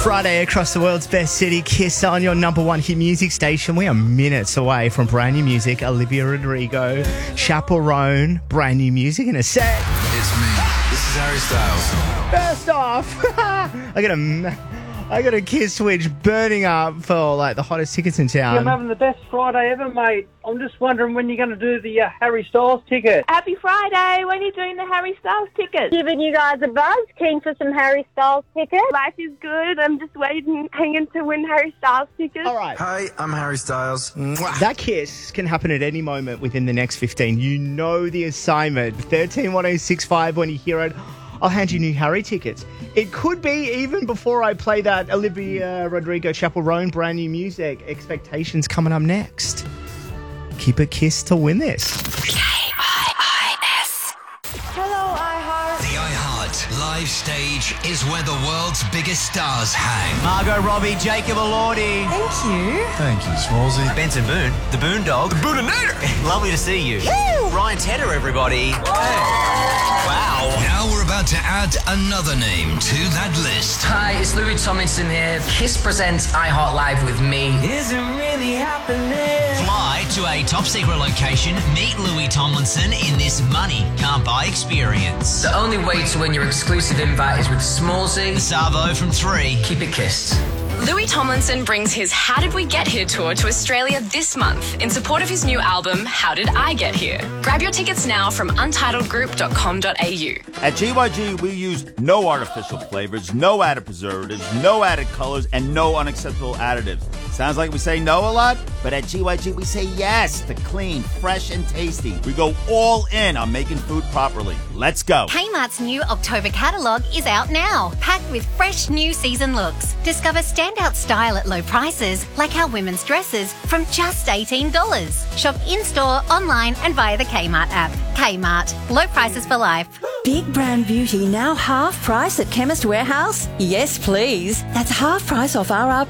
Friday across the world's best city, Kiss on your number one hit music station. We are minutes away from brand new music. Olivia Rodrigo, Chaperone, brand new music in a sec. It's me. This is Harry Styles. First off, I got a Kiss switch burning up for like the hottest tickets in town. I'm having the best Friday ever, mate. I'm just wondering when you're going to do the Harry Styles ticket. Happy Friday. When are you doing the Harry Styles tickets? Giving you guys a buzz, keen for some Harry Styles tickets. Life is good. I'm just waiting, hanging to win Harry Styles tickets. All right. Hi, I'm Harry Styles. That Kiss can happen at any moment within the next 15. You know the assignment. 131065 when you hear it. I'll hand you new Harry tickets. It could be even before I play that Olivia Rodrigo Chaperone brand new music. Expectations coming up next. Keep a Kiss to win this. K-I-I-S. Hello, iHeart. The iHeart live stage is where the world's biggest stars hang. Margot Robbie, Jacob Elordi. Thank you, Smallsy. Benson Boone, the Boondog. The Booninator. Lovely to see you. Woo! Ryan Tedder, everybody. Wow. Now we're about to add another name to that list. Hi, it's Louis Tomlinson here. Kiss presents iHeart Live with me. Is it really happening? Fly to a top secret location, meet Louis Tomlinson in this money can't buy experience. The only way to win your exclusive invite is with Smallsy. Savo from 3. Keep it kissed. Louis Tomlinson brings his How Did We Get Here tour to Australia this month in support of his new album, How Did I Get Here? Grab your tickets now from untitledgroup.com.au. At GYG, we use no artificial flavors, no added preservatives, no added colors, and no unacceptable additives. Sounds like we say no a lot, but at GYG, we say yes to clean, fresh, and tasty. We go all in on making food properly. Let's go. Kmart's new October catalogue is out now, packed with fresh new season looks. Discover standout style at low prices, like our women's dresses from just $18. Shop in-store, online, and via the Kmart app. Kmart, low prices for life. Big brand beauty now half price at Chemist Warehouse? Yes, please. That's half price off RRP